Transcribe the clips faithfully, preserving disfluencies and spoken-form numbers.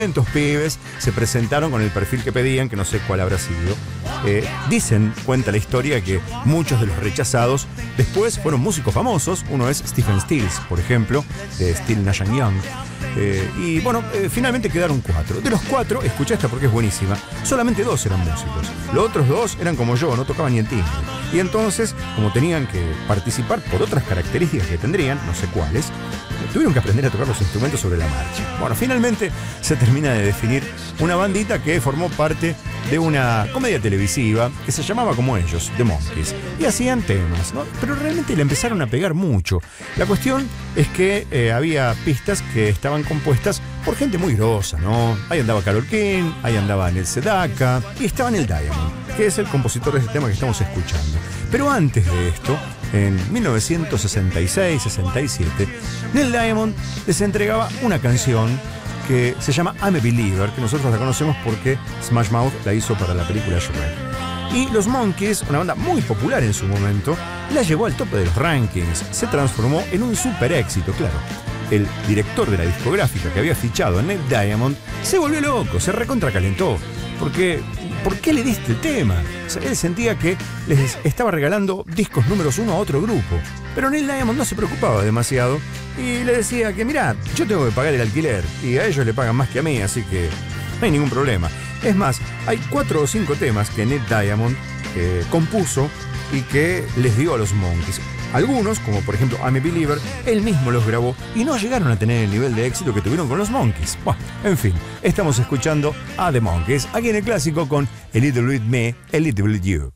Estos pibes se presentaron con el perfil que pedían, que no sé cuál habrá sido. Eh, dicen, cuenta la historia, que muchos de los rechazados después fueron músicos famosos. Uno es Stephen Stills, por ejemplo, de Still Nash and Young. Eh, y bueno, eh, finalmente quedaron cuatro. De los cuatro, escucha esta porque es buenísima, solamente dos eran músicos. Los otros dos eran como yo, no tocaban ni el timbre. Y entonces, como tenían que participar por otras características que tendrían, no sé cuáles, tuvieron que aprender a tocar los instrumentos sobre la marcha. Bueno, finalmente se termina de definir una bandita que formó parte de una comedia televisiva que se llamaba como ellos, The Monkees. Y hacían temas, ¿no? Pero realmente le empezaron a pegar mucho. La cuestión es que eh, había pistas que estaban compuestas por gente muy grosa, ¿no? Ahí andaba Carole King, ahí andaba Neil Sedaka y estaba Neil Diamond, que es el compositor de este tema que estamos escuchando. Pero antes de esto, en mil novecientos sesenta y seis sesenta y siete, Neil Diamond les entregaba una canción que se llama I'm a Believer, que nosotros la conocemos porque Smash Mouth la hizo para la película Shrek. Y los Monkees, una banda muy popular en su momento, la llevó al tope de los rankings. Se transformó en un super éxito, claro. El director de la discográfica que había fichado a Neil Diamond se volvió loco, se recontracalentó. Porque, ¿por qué le diste el tema? O sea, él sentía que les estaba regalando discos números uno a otro grupo. Pero Neil Diamond no se preocupaba demasiado y le decía que, mirá, yo tengo que pagar el alquiler y a ellos le pagan más que a mí, así que no hay ningún problema. Es más, hay cuatro o cinco temas que Neil Diamond eh, compuso y que les dio a los Monkees. Algunos, como por ejemplo I'm a Believer, él mismo los grabó y no llegaron a tener el nivel de éxito que tuvieron con los Monkees. Bueno, en fin, estamos escuchando a The Monkees, aquí en el clásico con A Little Bit Me, A Little Bit You.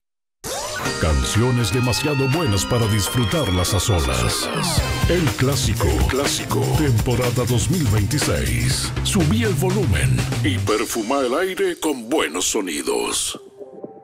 Canciones demasiado buenas para disfrutarlas a solas. El clásico, el clásico, temporada dos mil veintiséis. Subí el volumen y perfuma el aire con buenos sonidos.